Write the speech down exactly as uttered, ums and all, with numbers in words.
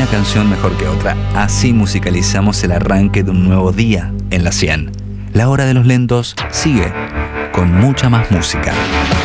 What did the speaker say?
canción mejor que otra. Así musicalizamos el arranque de un nuevo día en la cien. La hora de los lentos sigue con mucha más música.